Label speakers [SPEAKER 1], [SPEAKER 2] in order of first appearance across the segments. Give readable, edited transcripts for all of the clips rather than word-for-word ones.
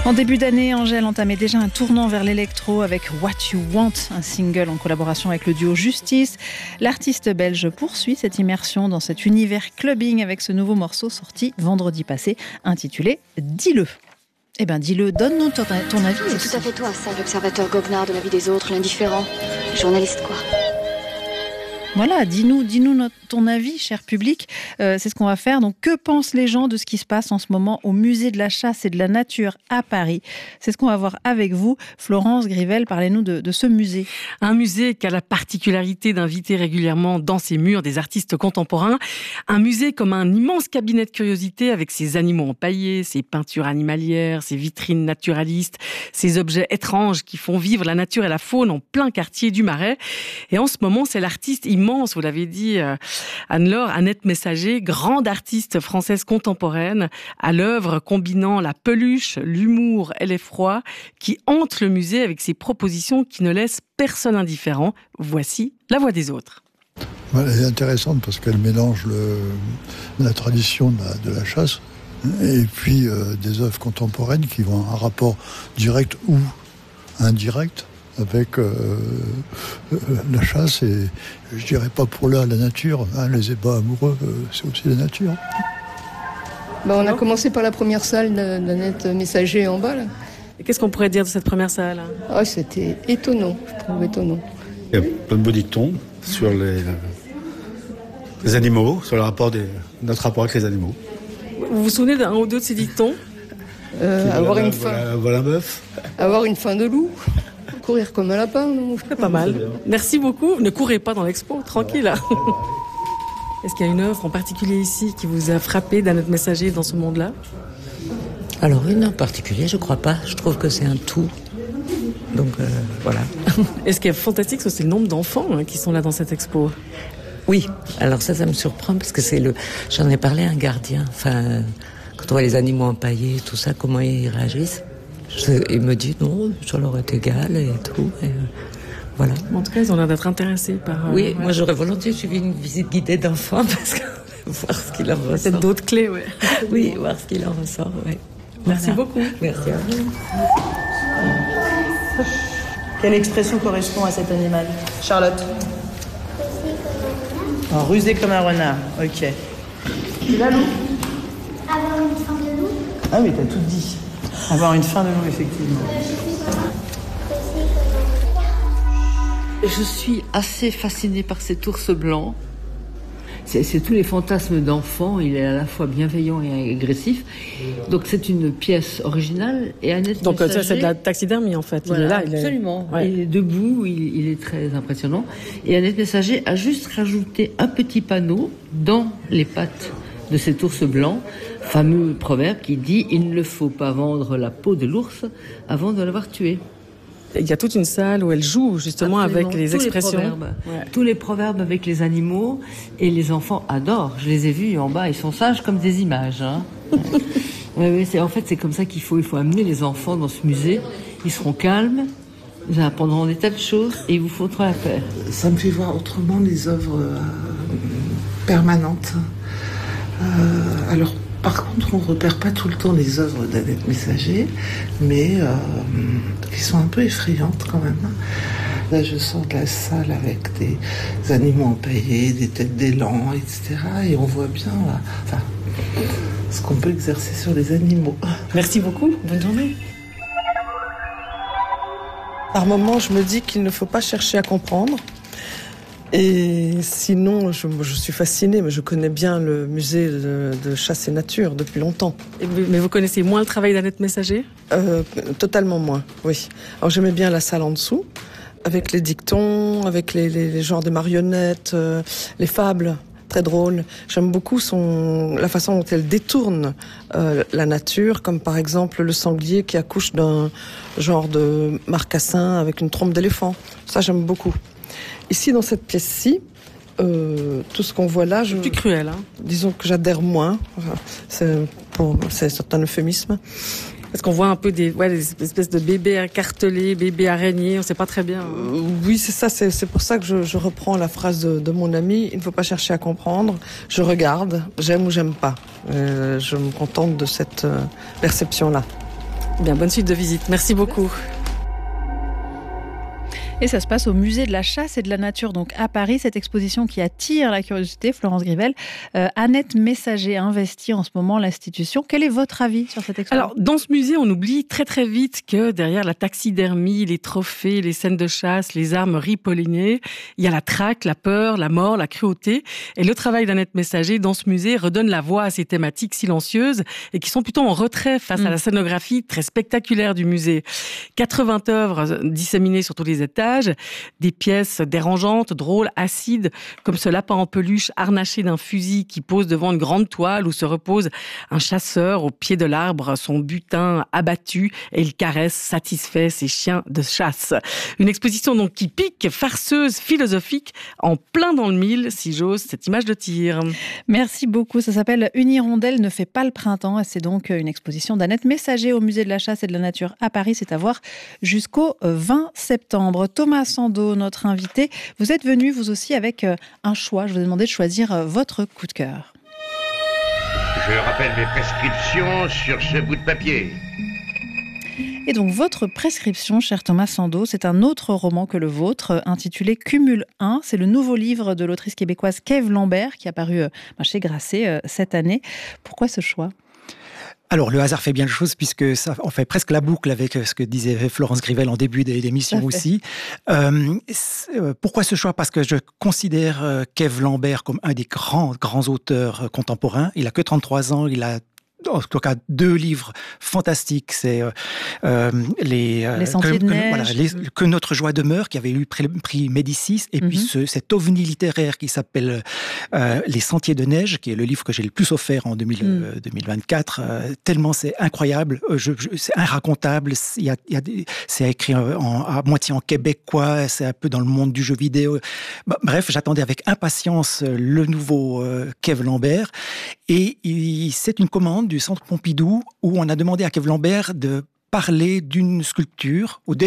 [SPEAKER 1] En début d'année, Angèle entamait déjà un tournant vers l'électro avec What You Want, un single en collaboration avec le duo Justice. L'artiste belge poursuit cette immersion dans cet univers clubbing avec ce nouveau morceau sorti vendredi passé, intitulé « Dis-le ». Eh bien, dis-le, donne-nous ton avis.
[SPEAKER 2] C'est tout à fait toi, ça, l'observateur goguenard de la vie des autres, l'indifférent. Journaliste, quoi.
[SPEAKER 1] Voilà, dis-nous ton avis, cher public. C'est ce qu'on va faire. Donc, que pensent les gens de ce qui se passe en ce moment au musée de la chasse et de la nature à Paris? C'est ce qu'on va voir avec vous. Florence Grivel, parlez-nous de ce musée.
[SPEAKER 3] Un musée qui a la particularité d'inviter régulièrement dans ses murs des artistes contemporains. Un musée comme un immense cabinet de curiosité avec ses animaux empaillés, ses peintures animalières, ses vitrines naturalistes, ces objets étranges qui font vivre la nature et la faune en plein quartier du Marais. Et en ce moment, c'est l'artiste immense, vous l'avez dit, Anne-Laure, Annette Messager, grande artiste française contemporaine, à l'œuvre combinant la peluche, l'humour et l'effroi, qui hante le musée avec ses propositions qui ne laissent personne indifférent. Voici la voix des autres.
[SPEAKER 4] Elle est intéressante parce qu'elle mélange la tradition de la chasse et puis des œuvres contemporaines qui ont un rapport direct ou indirect avec la chasse et je dirais pas pour la nature, les ébats amoureux, c'est aussi la nature.
[SPEAKER 5] On a commencé par la première salle d'Annette Messager en bas. Là.
[SPEAKER 3] Et qu'est-ce qu'on pourrait dire de cette première salle?
[SPEAKER 5] C'était étonnant, je trouve étonnant.
[SPEAKER 6] Il y a plein de beaux dictons sur les animaux, sur notre rapport avec les animaux.
[SPEAKER 3] Vous vous souvenez d'un ou deux de ces dictons?
[SPEAKER 5] Avoir une faim.
[SPEAKER 6] Voilà un bœuf.
[SPEAKER 5] Avoir une faim de loup. Courir comme un lapin, non?
[SPEAKER 3] C'est pas mal. Merci beaucoup. Ne courez pas dans l'expo, tranquille. Est-ce qu'il y a une œuvre en particulier ici qui vous a frappé d'Annette Messager dans ce monde-là?
[SPEAKER 7] Alors une en particulier, je crois pas. Je trouve que c'est un tout. Donc voilà.
[SPEAKER 3] Et ce qui est fantastique, c'est le nombre d'enfants qui sont là dans cette expo.
[SPEAKER 7] Oui, alors ça me surprend parce que j'en ai parlé à un gardien. Enfin, quand on voit les animaux empaillés, tout ça, comment ils réagissent. Il me dit non, ça leur est égal et tout. Et voilà.
[SPEAKER 3] En tout cas, ils ont l'air d'être intéressés par...
[SPEAKER 7] Oui, moi j'aurais volontiers suivi une visite guidée d'enfants parce que voir ce qu'il en ressort.
[SPEAKER 3] C'est d'autres clés, oui.
[SPEAKER 7] Oui, voir ce qu'il en ressort, oui.
[SPEAKER 3] Merci beaucoup.
[SPEAKER 7] Merci à vous.
[SPEAKER 8] Quelle expression correspond à cet animal, Charlotte? Rusé comme un renard, ok. Tu vas, loup?
[SPEAKER 9] Avoir une faim de loup.
[SPEAKER 8] Ah oui, t'as tout dit. Avoir une faim de loup, effectivement.
[SPEAKER 10] Je suis assez fascinée par cet ours blanc. C'est tous les fantasmes d'enfants. Il est à la fois bienveillant et agressif. Donc c'est une pièce originale. Et Annette
[SPEAKER 3] Donc
[SPEAKER 10] Messager,
[SPEAKER 3] ça, c'est de la taxidermie, en fait.
[SPEAKER 10] Voilà,
[SPEAKER 3] il est là.
[SPEAKER 10] Absolument.
[SPEAKER 3] Ouais.
[SPEAKER 10] Il est debout, il est très impressionnant. Et Annette Messager a juste rajouté un petit panneau dans les pattes de cet ours blanc, fameux proverbe qui dit « Il ne faut pas vendre la peau de l'ours avant de l'avoir tué ».
[SPEAKER 3] Il y a toute une salle où elle joue justement
[SPEAKER 10] Absolument,
[SPEAKER 3] avec les expressions.
[SPEAKER 10] Tous les proverbes avec les animaux, et les enfants adorent. Je les ai vus en bas, ils sont sages comme des images. Hein. Oui, c'est comme ça il faut amener les enfants dans ce musée. Ils seront calmes, ils apprendront des tas de choses et ils vous foutront la paix.
[SPEAKER 11] Ça me fait voir autrement les œuvres permanentes. Alors, par contre, on ne repère pas tout le temps les œuvres d'Annette Messager, mais qui sont un peu effrayantes quand même. Là, je sors de la salle avec des animaux empaillés, des têtes d'élan, etc. Et on voit bien ce qu'on peut exercer sur les animaux.
[SPEAKER 3] Merci beaucoup, bonne journée.
[SPEAKER 8] Par moments, je me dis qu'il ne faut pas chercher à comprendre. Et sinon, je suis fascinée, mais je connais bien le musée de chasse et nature depuis longtemps.
[SPEAKER 3] Mais vous connaissez moins le travail d'Annette Messager?
[SPEAKER 8] Totalement moins, oui. Alors j'aimais bien la salle en dessous, avec les dictons, avec les genres de marionnettes, les fables, très drôles. J'aime beaucoup la façon dont elle détourne la nature, comme par exemple le sanglier qui accouche d'un genre de marcassin avec une trompe d'éléphant. Ça, j'aime beaucoup. Ici, dans cette pièce-ci, tout ce qu'on voit là...
[SPEAKER 3] C'est plus cruel, hein.
[SPEAKER 8] Disons que j'adhère moins. C'est un euphémisme.
[SPEAKER 3] Parce qu'on voit un peu des espèces de bébés écartelés, bébés araignées, on ne sait pas très bien.
[SPEAKER 8] Oui, c'est ça. C'est pour ça que je reprends la phrase de mon ami. Il ne faut pas chercher à comprendre. Je regarde, j'aime ou j'aime pas. Je me contente de cette perception-là.
[SPEAKER 3] Bien, bonne suite de visite. Merci beaucoup.
[SPEAKER 1] Et ça se passe au musée de la chasse et de la nature, donc à Paris, cette exposition qui attire la curiosité. Florence Grivel, Annette Messager a investi en ce moment l'institution. Quel est votre avis sur cette exposition ?
[SPEAKER 3] Alors, dans ce musée, on oublie très très vite que derrière la taxidermie, les trophées, les scènes de chasse, les armes ripollinées, il y a la traque, la peur, la mort, la cruauté. Et le travail d'Annette Messager dans ce musée redonne la voix à ces thématiques silencieuses et qui sont plutôt en retrait face à la scénographie très spectaculaire du musée. 80 œuvres disséminées sur tous les étages, des pièces dérangeantes, drôles, acides, comme ce lapin en peluche harnaché d'un fusil qui pose devant une grande toile où se repose un chasseur au pied de l'arbre, son butin abattu, et il caresse satisfait ses chiens de chasse. Une exposition donc qui pique, farceuse, philosophique, en plein dans le mille, si j'ose cette image de tir.
[SPEAKER 1] Merci beaucoup. Ça s'appelle Une hirondelle ne fait pas le printemps et c'est donc une exposition d'Annette Messager au musée de la chasse et de la nature à Paris. C'est à voir jusqu'au 20 septembre. Thomas Sando, notre invité, vous êtes venu vous aussi avec un choix. Je vous ai demandé de choisir votre coup de cœur.
[SPEAKER 12] Je rappelle mes prescriptions sur ce bout de papier.
[SPEAKER 1] Et donc votre prescription, cher Thomas Sando, c'est un autre roman que le vôtre, intitulé Cumul 1. C'est le nouveau livre de l'autrice québécoise Kev Lambert qui a paru chez Grasset cette année. Pourquoi ce choix ?
[SPEAKER 13] Alors, le hasard fait bien les choses puisque ça, on fait presque la boucle avec ce que disait Florence Grivel en début d'émission aussi. Pourquoi ce choix ? Parce que je considère Kev Lambert comme un des grands auteurs contemporains. Il a que 33 ans, il a en tout cas 2 livres fantastiques, c'est les
[SPEAKER 1] Sentiers de Neige,
[SPEAKER 13] que notre joie demeure, qui avait eu le prix Médicis, et puis cet ovni littéraire qui s'appelle Les Sentiers de Neige, qui est le livre que j'ai le plus offert en 2024. Tellement c'est incroyable, c'est inracontable. C'est écrit à moitié en québécois, c'est un peu dans le monde du jeu vidéo. Bref, j'attendais avec impatience le nouveau Kev Lambert, et c'est une commande du Centre Pompidou où on a demandé à Kev Lambert de parler d'une sculpture ou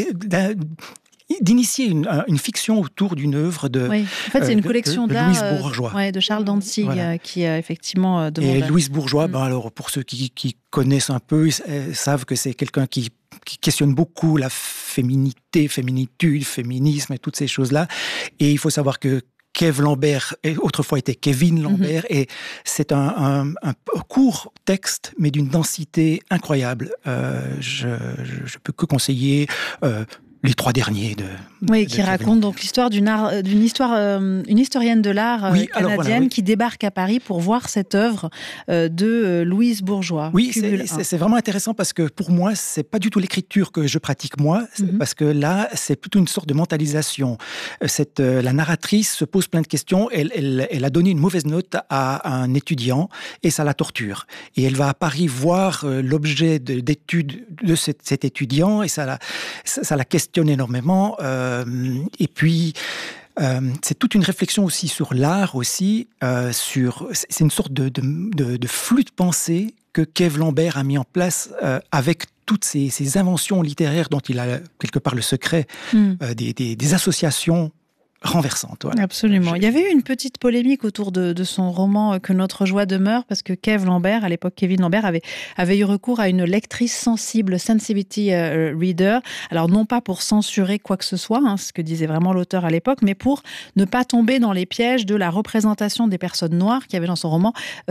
[SPEAKER 13] d'initier une fiction autour d'une œuvre de
[SPEAKER 1] Oui, en fait, c'est une collection d'art
[SPEAKER 13] Louise Bourgeois.
[SPEAKER 1] de Charles Dantzig qui a effectivement demandé.
[SPEAKER 13] Et Louise Bourgeois, alors pour ceux qui connaissent un peu, savent que c'est quelqu'un qui questionne beaucoup la féminité, féminitude, féminisme et toutes ces choses-là. Et il faut savoir que Kev Lambert, autrefois était Kevin Lambert, et c'est un court texte, mais d'une densité incroyable. Je peux que conseiller les 3 derniers
[SPEAKER 1] qui racontent donc l'histoire une historienne de l'art canadienne qui débarque à Paris pour voir cette œuvre de Louise Bourgeois.
[SPEAKER 13] Oui, c'est vraiment intéressant parce que pour moi, c'est pas du tout l'écriture que je pratique moi, parce que là, c'est plutôt une sorte de mentalisation. La narratrice se pose plein de questions, elle a donné une mauvaise note à un étudiant et ça la torture. Et elle va à Paris voir l'objet d'étude de cet étudiant et ça la questionne énormément. Et puis, c'est toute une réflexion aussi sur l'art aussi. C'est une sorte de flux de pensée que Kev Lambert a mis en place avec toutes ces inventions littéraires dont il a quelque part le secret, des associations renversante. Voilà.
[SPEAKER 1] Absolument. Il y avait eu une petite polémique autour de son roman Que notre joie demeure, parce que Kev Lambert, à l'époque Kevin Lambert, avait eu recours à une lectrice sensible, sensitivity reader. Alors non pas pour censurer quoi que ce soit, ce que disait vraiment l'auteur à l'époque, mais pour ne pas tomber dans les pièges de la représentation des personnes noires qu'il y avait dans son roman,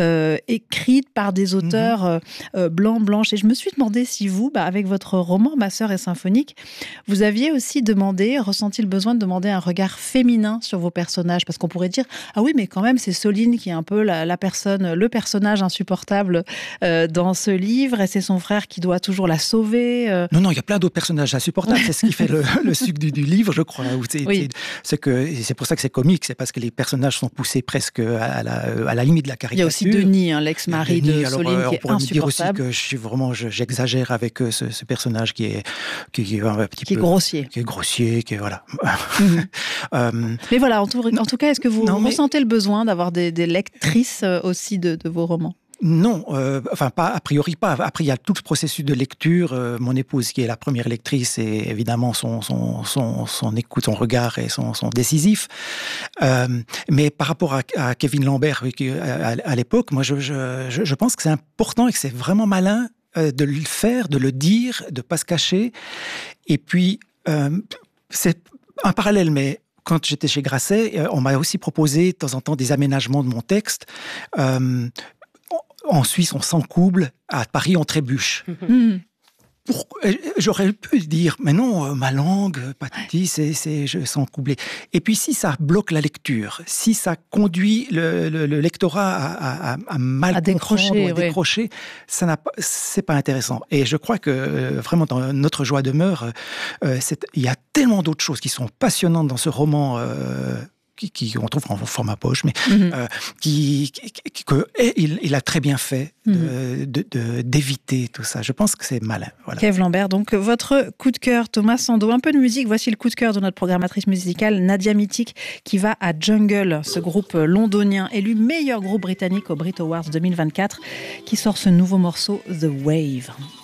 [SPEAKER 1] écrite par des auteurs blancs, blanches. Et je me suis demandé si vous, avec votre roman Ma sœur est symphonique, vous aviez aussi ressenti le besoin de demander un regard féminin sur vos personnages, parce qu'on pourrait dire ah oui, mais quand même c'est Soline qui est un peu le personnage insupportable dans ce livre, et c'est son frère qui doit toujours la sauver.
[SPEAKER 13] Non, il y a plein d'autres personnages insupportables. C'est ce qui fait le sucre du livre, je crois. C'est pour ça que c'est comique, c'est parce que les personnages sont poussés presque à la limite de la caricature.
[SPEAKER 1] Il y a aussi Denis, l'ex-mari de Soline, qui est insupportable.
[SPEAKER 13] On pourrait dire aussi que j'exagère avec ce personnage qui est un petit peu
[SPEAKER 1] grossier.
[SPEAKER 13] Qui est grossier, qui est voilà.
[SPEAKER 1] Mais voilà, en tout cas, est-ce que vous ressentez le besoin d'avoir des lectrices aussi de vos romans ?
[SPEAKER 13] Non, a priori pas. Après, il y a tout le processus de lecture. Mon épouse, qui est la première lectrice, et évidemment son écoute, son regard sont décisifs. Mais par rapport à Kevin Lambert, à l'époque, moi, je pense que c'est important et que c'est vraiment malin de le faire, de le dire, de pas se cacher. Et puis, c'est un parallèle, mais quand j'étais chez Grasset, on m'a aussi proposé de temps en temps des aménagements de mon texte. En Suisse, on s'encouble. À Paris, on trébuche. J'aurais pu dire, mais non, ma langue, patati, je s'encoublé. Et puis, si ça bloque la lecture, si ça conduit le lectorat à mal comprendre, à décrocher, c'est pas intéressant. Et je crois que vraiment dans Notre joie demeure, il y a tellement d'autres choses qui sont passionnantes dans ce roman. Qu'on trouve en format poche, mais il a très bien fait d'éviter tout ça. Je pense que c'est malin. Voilà.
[SPEAKER 1] Kev Lambert, donc votre coup de cœur, Thomas Sandow. Un peu de musique, voici le coup de cœur de notre programmatrice musicale, Nadia Mitic, qui va à Jungle, ce groupe londonien, élu meilleur groupe britannique au Brit Awards 2024, qui sort ce nouveau morceau, The Wave.